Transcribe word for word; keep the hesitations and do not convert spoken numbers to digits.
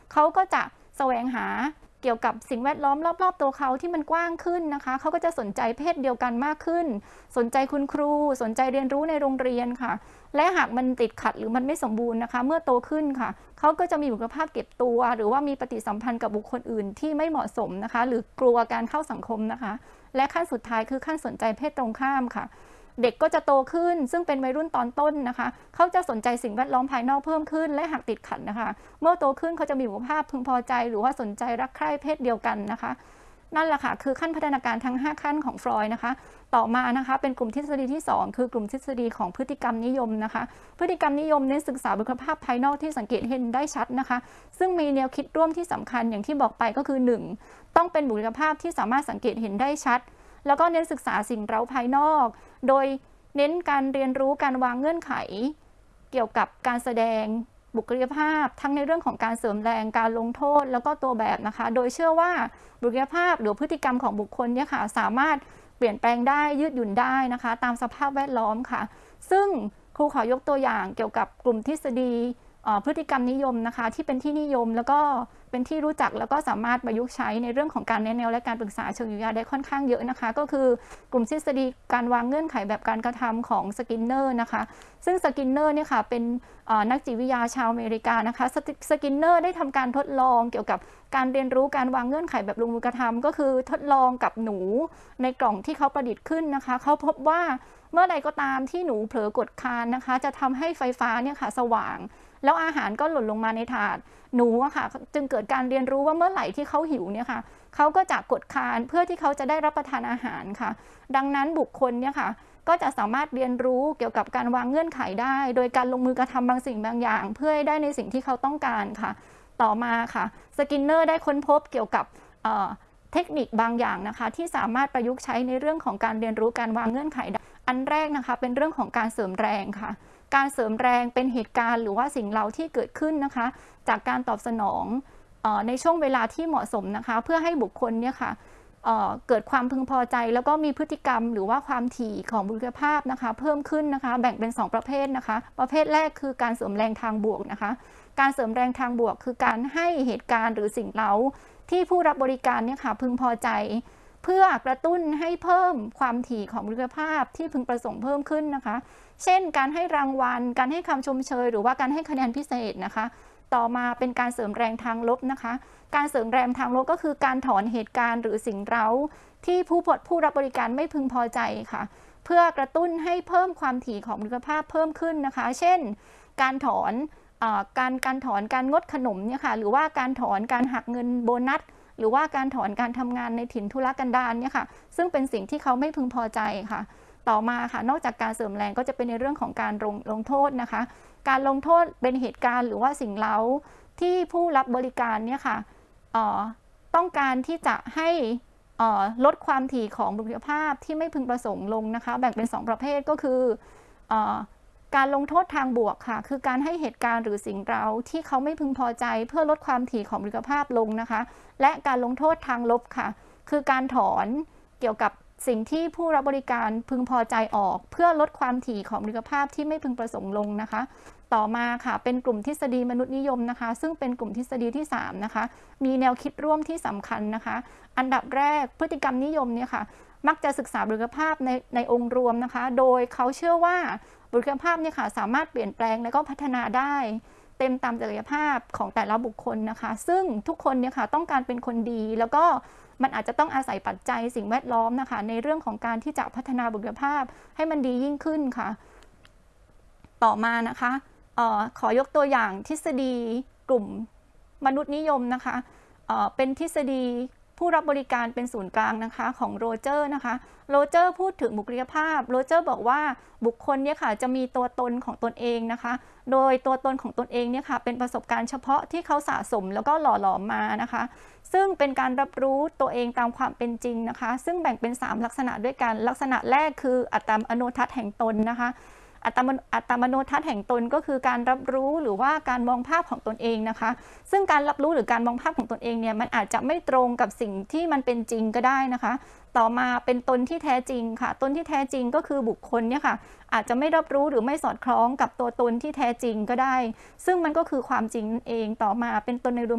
เขาก็จะแสวงหาเกี่ยวกับสิ่งแวดล้อมรอบๆตัวเขาที่มันกว้างขึ้นนะคะเขาก็จะสนใจเพศเดียวกันมากขึ้นสนใจคุณครูสนใจเรียนรู้ในโรงเรียนค่ะและหากมันติดขัดหรือมันไม่สมบูรณ์นะคะเมื่อโตขึ้นค่ะเขาก็จะมีบุคลิกภาพเก็บตัวหรือว่ามีปฏิสัมพันธ์กับบุคคลอื่นที่ไม่เหมาะสมนะคะหรือกลัวการเข้าสังคมนะคะและขั้นสุดท้ายคือขั้นสนใจเพศตรงข้ามค่ะเด็กก็จะโตขึ้นซึ่งเป็นวัยรุ่นตอนต้นนะคะเขาจะสนใจสิ่งแวดล้อมภายนอกเพิ่มขึ้นและหากติดขัดนะคะเมื่อโตขึ้นเขาจะมีบุคลิกภาพพึงพอใจหรือว่าสนใจรักใคร่เพศเดียวกันนะคะนั่นแหละค่ะคือขั้นพัฒนาการทั้งห้าขั้นของฟรอยด์นะคะต่อมานะคะเป็นกลุ่มทฤษฎีที่สองคือกลุ่มทฤษฎีของพฤติกรรมนิยมนะคะพฤติกรรมนิยมเน้นศึกษาบุคลิกภาพภายนอกที่สังเกตเห็นได้ชัดนะคะซึ่งมีแนวคิดร่วมที่สำคัญอย่างที่บอกไปก็คือหนึ่งต้องเป็นบุคลิกภาพที่สามารถสังเกตเห็นได้ชัดแล้วก็เน้นศึกษาสิ่งเร้าภายนอกโดยเน้นการเรียนรู้การวางเงื่อนไขเกี่ยวกับการแสดงบุคลิกภาพทั้งในเรื่องของการเสริมแรงการลงโทษแล้วก็ตัวแบบนะคะโดยเชื่อว่าบุคลิกภาพหรือพฤติกรรมของบุคคลเนี่ยค่ะสามารถเปลี่ยนแปลงได้ยืดหยุ่นได้นะคะตามสภาพแวดล้อมค่ะซึ่งครูขอยกตัวอย่างเกี่ยวกับกลุ่มทฤษฎีพฤติกรรมนิยมนะคะที่เป็นที่นิยมแล้วก็เป็นที่รู้จักแล้วก็สามารถประยุกต์ใช้ในเรื่องของการแนะแนวและการปรึกษาเชิงวิทยาได้ค่อนข้างเยอะนะคะก็คือกลุ่มทฤษฎีการวางเงื่อนไขแบบการกระทำของสกินเนอร์นะคะซึ่งสกินเนอร์เนี่ยค่ะเป็นนักจิตวิทยาชาวอเมริกานะคะสกินเนอร์ได้ทำการทดลองเกี่ยวกับการเรียนรู้การวางเงื่อนไขแบบลงมือกระทำก็คือทดลองกับหนูในกล่องที่เขาประดิษฐ์ขึ้นนะคะเขาพบว่าเมื่อใดก็ตามที่หนูเผลอกดคานนะคะจะทำให้ไฟฟ้าเนี่ยค่ะสว่างแล้วอาหารก็หล่นลงมาในถาดหนูอะค่ะจึงเกิดการเรียนรู้ว่าเมื่อไหร่ที่เขาหิวเนี่ยค่ะเขาก็จะกดคานเพื่อที่เขาจะได้รับประทานอาหารค่ะดังนั้นบุคคลเนี่ยค่ะก็จะสามารถเรียนรู้เกี่ยวกับการวางเงื่อนไขได้โดยการลงมือกระทำบางสิ่งบางอย่างเพื่อให้ได้ในสิ่งที่เขาต้องการค่ะต่อมาค่ะสกินเนอร์ได้ค้นพบเกี่ยวกับเทคนิคบางอย่างนะคะที่สามารถประยุกต์ใช้ในเรื่องของการเรียนรู้การวางเงื่อนไขอันแรกนะคะเป็นเรื่องของการเสริมแรงค่ะการเสริมแรงเป็นเหตุการณ์หรือว่าสิ่งเร้าที่เกิดขึ้นนะคะจากการตอบสนองในช่วงเวลาที่เหมาะสมนะคะเพื่อให้บุคคลเนี่ยค่ะเ, เกิดความพึงพอใจแล้วก็มีพฤติกรรมหรือว่าความถี่ของบุคลิกภาพนะคะเพิ่มขึ้นนะคะแบ่งเป็นสองประเภทนะคะประเภทแรกคือการเสริมแรงทางบวกนะคะการเสริมแรงทางบวกคือการให้เหตุการณ์หรือสิ่งเร้าที่ผู้รับบริการเนี่ยค่ะพึงพอใจเพื่อกระตุ้นให้เพิ่มความถี่ของบุคลิกภาพที่พึงประสงค์เพิ่มขึ้นนะคะเช่นการให้รางวัลการให้คำชมเชยหรือว่าการให้คะแนนพิเศษนะคะต่อมาเป็นการเสริมแรงทางลบนะคะการเสริมแรงทางลบก็คือการถอนเหตุการณ์หรือสิ่งเร้าที่ผู้ผู้รับบริการไม่พึงพอใจค่ะเพื่อกระตุ้นให้เพิ่มความถี่ของบุคลิกภาพเพิ่มขึ้นนะคะเช่นการถอนการการถอนการงดขนมเนี่ยค่ะหรือว่าการถอนการหักเงินโบนัสหรือว่าการถอนการทำงานในถิ่นทุรกันดารเนี่ยค่ะซึ่งเป็นสิ่งที่เขาไม่พึงพอใจค่ะต่อมาค่ะนอกจากการเสริมแรงก็จะเป็นในเรื่องของการลงลงโทษนะคะการลงโทษเป็นเหตุการณ์หรือว่าสิ่งเร้าที่ผู้รับบริการเนี่ยค่ะต้องการที่จะให้ลดความถี่ของบุคลิกภาพที่ไม่พึงประสงค์ลงนะคะแบ่งเป็นสองประเภทก็คือการลงโทษทางบวกค่ะคือการให้เหตุการณ์หรือสิ่งเร้าที่เขาไม่พึงพอใจเพื่อลดความถี่ของบุคลิกภาพลงนะคะและการลงโทษทางลบค่ะคือการถอนเกี่ยวกับสิ่งที่ผู้รับบริการพึงพอใจออกเพื่อลดความถี่ของบุคลิกภาพที่ไม่พึงประสงค์ลงนะคะต่อมาค่ะเป็นกลุ่มทฤษฎีมนุษยนิยมนะคะซึ่งเป็นกลุ่มทฤษฎีที่สามนะคะมีแนวคิดร่วมที่สำคัญนะคะอันดับแรกพฤติกรรมนิยมเนี่ยค่ะมักจะศึกษาบุคลิกภาพในในองค์รวมนะคะโดยเขาเชื่อว่าบุคลิกภาพเนี่ยค่ะสามารถเปลี่ยนแปลงและก็พัฒนาได้เต็มตามศักยภาพของแต่ละบุคคลนะคะซึ่งทุกคนเนี่ยค่ะต้องการเป็นคนดีแล้วก็มันอาจจะต้องอาศัยปัจจัยสิ่งแวดล้อมนะคะในเรื่องของการที่จะพัฒนาบุคลิกภาพให้มันดียิ่งขึ้นค่ะต่อมานะคะเอ่อขอยกตัวอย่างทฤษฎีกลุ่มมนุษยนิยมนะคะเอ่อเป็นทฤษฎีผู้รับบริการเป็นศูนย์กลางนะคะของโรเจอร์นะคะโรเจอร์พูดถึงบุคลิกภาพโรเจอร์บอกว่าบุคคลเนี่ยค่ะจะมีตัวตนของตนเองนะคะโดยตัวตนของตนเองเนี่ยค่ะเป็นประสบการณ์เฉพาะที่เขาสะสมแล้วก็หล่อหลอมมานะคะซึ่งเป็นการรับรู้ตัวเองตามความเป็นจริงนะคะซึ่งแบ่งเป็นสามลักษณะด้วยกันลักษณะแรกคืออัตมโนทัศน์แห่งตนนะคะอัตมอัตมโนทัศน์แห่งตนก็คือการรับรู้หรือว่าการมองภาพของตนเองนะคะซึ่งการรับรู้หรือการมองภาพของตนเองเนี่ยมันอาจจะไม่ตรงกับสิ่งที่มันเป็นจริงก็ได้นะคะต่อมาเป็นตนที่แท้จริงค่ะตนที่แท้จริงก็คือบุคคลเนี่ยค่ะอาจจะไม่รับรู้หรือไม่สอดคล้องกับตัวตนที่แท้จริงก็ได้ซึ่งมันก็คือความจริงนั่นเองต่อมาเป็นตนใน